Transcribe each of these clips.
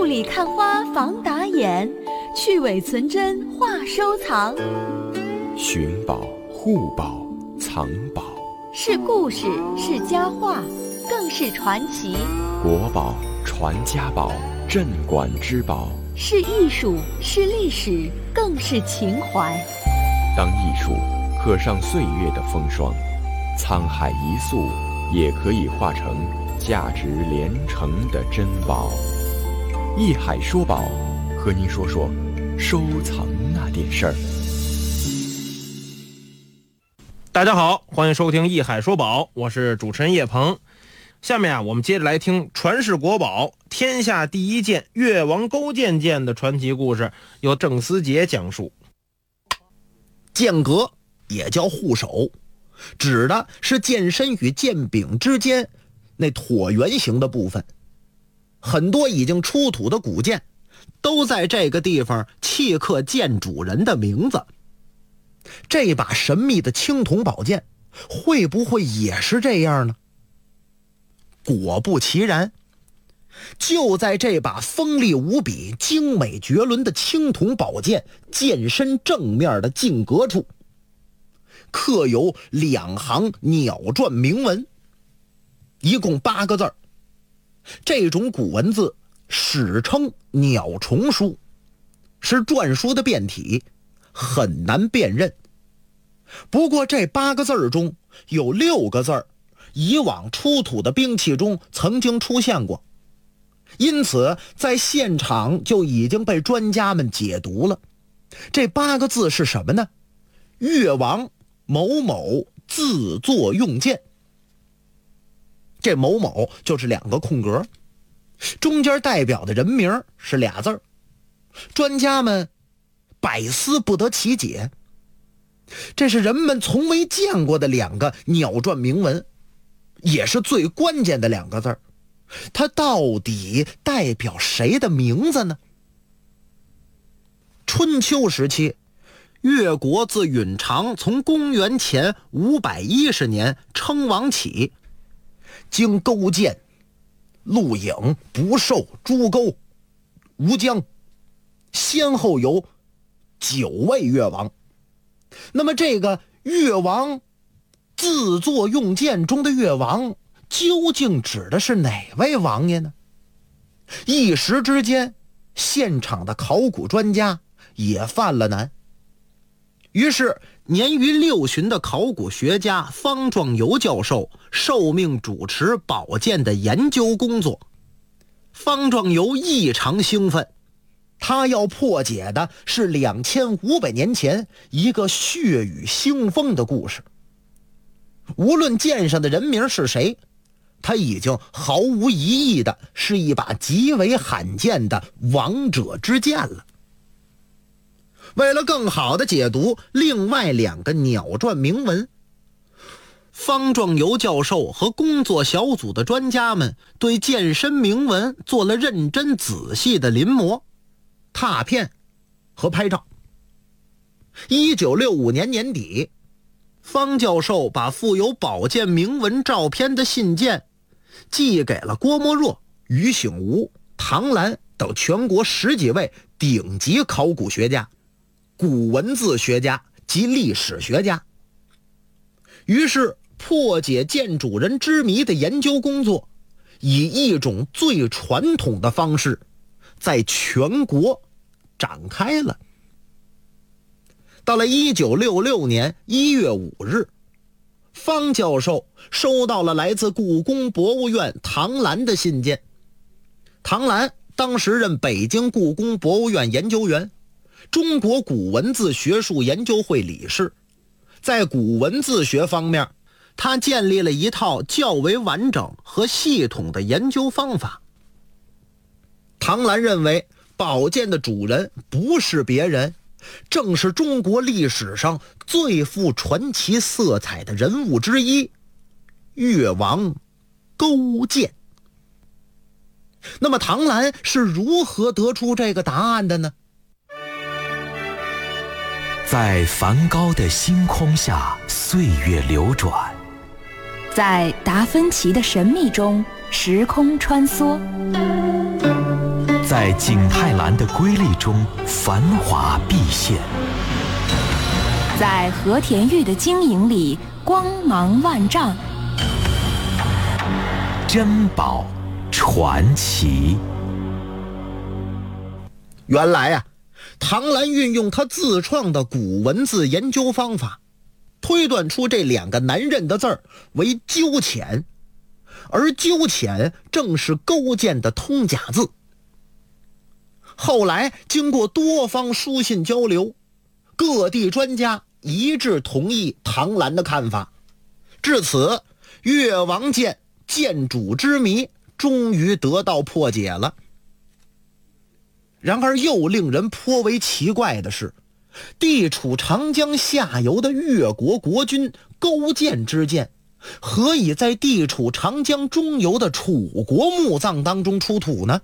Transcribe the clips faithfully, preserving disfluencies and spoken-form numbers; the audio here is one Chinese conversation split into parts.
里看花防打眼，去伪存真话收藏。 寻宝、护宝、藏宝， 是故事，是佳话，更是传奇。 国宝、传家宝，镇馆之宝， 是艺术，是历史，更是情怀。 当艺术刻上岁月的风霜，沧海一粟也可以化成价值连城的珍宝。艺海说宝，和您说说收藏那点事儿。 大家好，欢迎收听艺海说宝，我是主持人叶鹏。下面啊，我们接着来听传世国宝天下第一剑越王勾践剑的传奇故事，由郑思杰讲述。 剑阁也叫护手，指的是剑身与剑柄之间那椭圆形的部分。很多已经出土的古剑都在这个地方契刻剑主人的名字。这把神秘的青铜宝剑会不会也是这样呢？果不其然，就在这把锋利无比、精美绝伦的青铜宝剑剑身正面的镜格处，刻有两行鸟篆铭文，一共八个字儿。这种古文字史称鸟虫书，是篆书的变体，很难辨认。不过这八个字儿中有六个字儿以往出土的兵器中曾经出现过，因此在现场就已经被专家们解读了。这八个字是什么呢？越王某某自作用剑。这某某就是两个空格，中间代表的人名是俩字儿，专家们百思不得其解。这是人们从未见过的两个鸟篆铭文，也是最关键的两个字儿，它到底代表谁的名字呢？春秋时期，越国自允长从公元前五百一十年称王起，经勾践、陆颖、不寿、朱沟、吴江，先后有九位越王。那么这个越王自作用剑中的越王究竟指的是哪位王爷呢？一时之间，现场的考古专家也犯了难。于是年逾六旬的考古学家方壮游教授受命主持宝剑的研究工作。方壮游异常兴奋，他要破解的是两千五百年前一个血雨腥风的故事。无论剑上的人名是谁，他已经毫无疑义的是一把极为罕见的王者之剑了。为了更好的解读另外两个鸟篆铭文，方壮游教授和工作小组的专家们对剑身铭文做了认真仔细的临摹、拓片和拍照。一九六五年年底，方教授把附有宝剑铭文照片的信件寄给了郭沫若、于醒吾、唐兰等全国十几位顶级考古学家、古文字学家及历史学家。于是破解剑主人之谜的研究工作以一种最传统的方式在全国展开了。到了一九六六年一月五日，方教授收到了来自故宫博物院唐兰的信件。唐兰当时任北京故宫博物院研究员，中国古文字学术研究会理事。在古文字学方面，他建立了一套较为完整和系统的研究方法。唐兰认为宝剑的主人不是别人，正是中国历史上最富传奇色彩的人物之一——越王勾践。那么唐兰是如何得出这个答案的呢？ 在梵高的星空下，岁月流转； 在达芬奇的神秘中，时空穿梭； 在景泰蓝的瑰丽中繁华毕现， 在和田玉的晶莹里光芒万丈。 珍宝传奇。 原来啊，唐兰运用他自创的古文字研究方法，推断出这两个男人的字儿为鸠浅，而鸠浅正是勾践的通假字。后来经过多方书信交流，各地专家一致同意唐兰的看法，至此越王剑剑主之谜终于得到破解了。然而又令人颇为奇怪的是，地处长江下游的越国国君勾践之剑，何以在地处长江中游的楚国墓葬当中出土呢？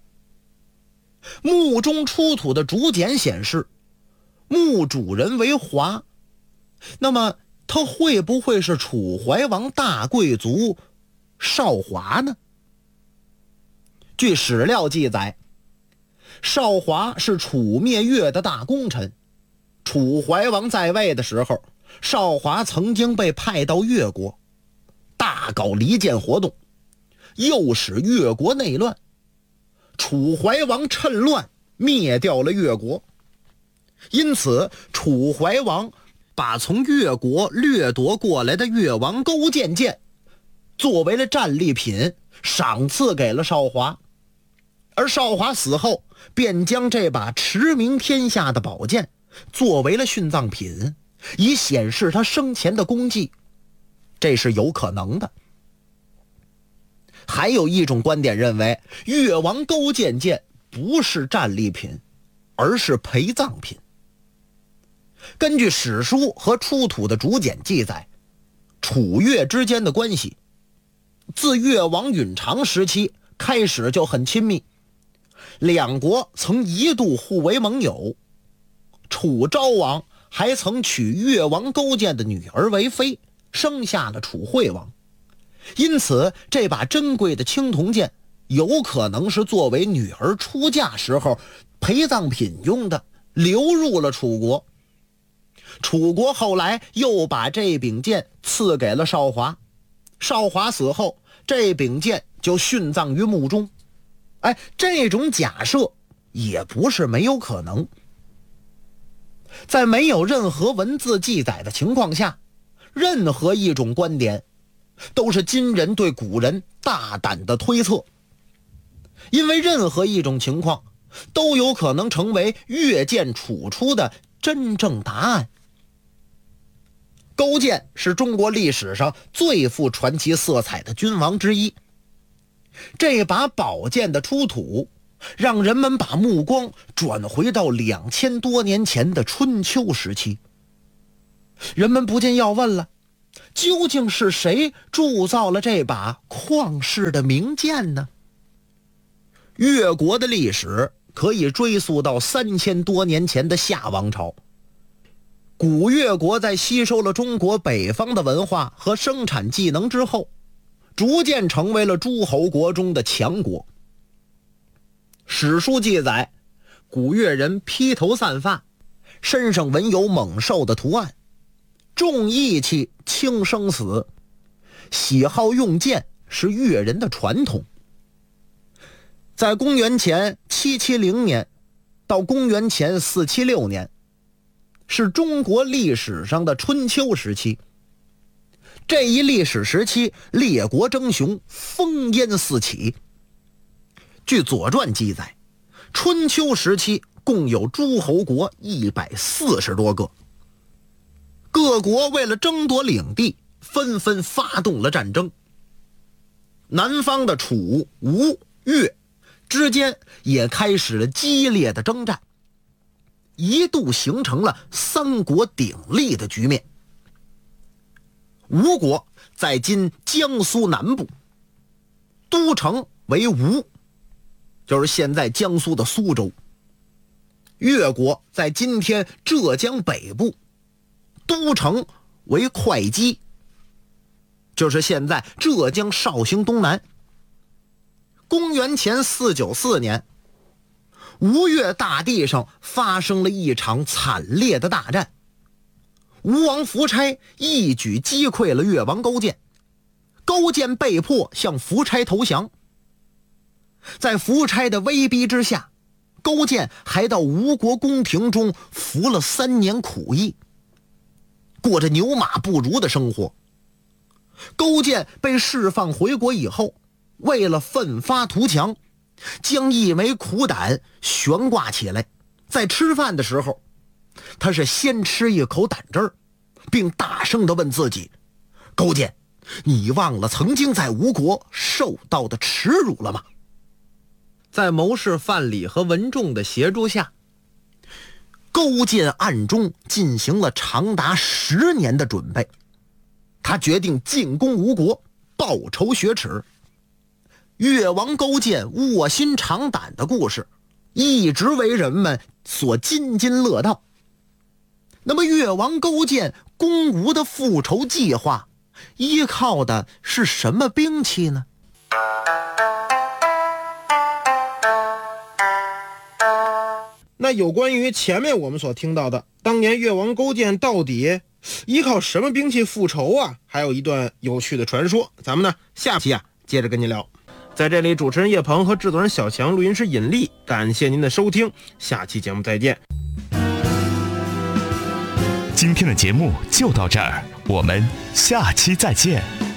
墓中出土的竹简显示，墓主人为华，那么他会不会是楚怀王大贵族少华呢？据史料记载，少华是楚灭越的大功臣，楚怀王在位的时候，少华曾经被派到越国，大搞离间活动，诱使越国内乱。楚怀王趁乱灭掉了越国，因此楚怀王把从越国掠夺过来的越王勾践剑作为了战利品赏赐给了少华，而少华死后便将这把驰名天下的宝剑作为了殉葬品，以显示他生前的功绩，这是有可能的。还有一种观点认为，越王勾践剑不是战利品，而是陪葬品。根据史书和出土的竹简记载，楚越之间的关系自越王允常时期开始就很亲密，两国曾一度互为盟友，楚昭王还曾娶越王勾践的女儿为妃，生下了楚惠王。因此这把珍贵的青铜剑有可能是作为女儿出嫁时候陪葬品用的，流入了楚国。楚国后来又把这柄剑赐给了少华，少华死后，这柄剑就殉葬于墓中。哎，这种假设也不是没有可能。在没有任何文字记载的情况下，任何一种观点都是今人对古人大胆的推测，因为任何一种情况都有可能成为越剑楚出的真正答案。勾践是中国历史上最富传奇色彩的君王之一，这把宝剑的出土让人们把目光转回到两千多年前的春秋时期。人们不禁要问了，究竟是谁铸造了这把旷世的名剑呢？越国的历史可以追溯到三千多年前的夏王朝。古越国在吸收了中国北方的文化和生产技能之后，逐渐成为了诸侯国中的强国。史书记载，古越人披头散发，身上纹有猛兽的图案，重义气轻生死，喜好用剑是越人的传统。在公元前七七零年到公元前四七六年，是中国历史上的春秋时期。这一历史时期，列国争雄，烽烟四起。据《左传》记载，春秋时期共有诸侯国一百四十多个，各国为了争夺领地，纷纷发动了战争。南方的楚、吴、越之间也开始了激烈的征战，一度形成了三国鼎立的局面。吴国在今江苏南部，都城为吴，就是现在江苏的苏州。越国在今天浙江北部，都城为会稽，就是现在浙江绍兴东南。公元前四九四年， 吴越大地上发生了一场惨烈的大战，吴王夫差一举击溃了越王勾践，勾践被迫向夫差投降。在夫差的威逼之下，勾践还到吴国宫廷中服了三年苦役，过着牛马不如的生活。勾践被释放回国以后，为了奋发图强，将一枚苦胆悬挂起来，在吃饭的时候，他是先吃一口胆汁儿，并大声地问自己：勾践，你忘了曾经在吴国受到的耻辱了吗？在谋士范蠡和文仲的协助下，勾践暗中进行了长达十年的准备。他决定进攻吴国，报仇雪耻。越王勾践卧薪尝胆的故事一直为人们所津津乐道。那么越王勾践攻吴的复仇计划依靠的是什么兵器呢？ 那有关于前面我们所听到的当年越王勾践到底依靠什么兵器复仇啊，还有一段有趣的传说，咱们呢下期啊接着跟您聊。在这里，主持人叶鹏和制作人小强，录音师尹力，感谢您的收听，下期节目再见。 今天的节目就到这儿，我们下期再见。